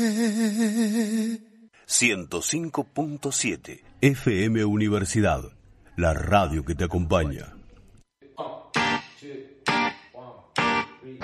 105.7 FM Universidad, la radio que te acompaña.